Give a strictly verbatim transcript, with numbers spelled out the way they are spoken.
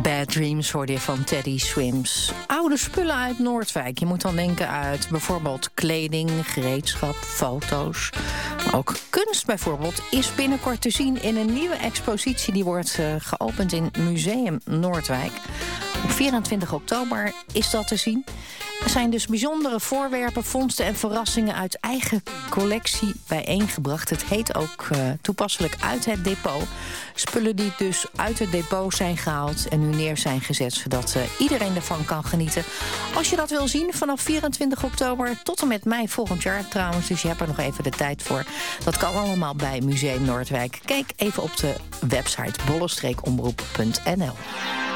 Bad Dreams hoorde je van Teddy Swims. Oude spullen uit Noordwijk. Je moet dan denken uit bijvoorbeeld kleding, gereedschap, foto's. Maar ook kunst bijvoorbeeld is binnenkort te zien in een nieuwe expositie. Die wordt uh, geopend in Museum Noordwijk. Op vierentwintig oktober is dat te zien. Er zijn dus bijzondere voorwerpen, vondsten en verrassingen uit eigen collectie bijeengebracht. Het heet ook uh, toepasselijk uit het depot. Spullen die dus uit het depot zijn gehaald en nu neer zijn gezet, zodat uh, iedereen ervan kan genieten. Als je dat wil zien, vanaf vierentwintig oktober tot en met mei volgend jaar trouwens. Dus je hebt er nog even de tijd voor. Dat kan allemaal bij Museum Noordwijk. Kijk even op de website bolle streek omroep punt n l.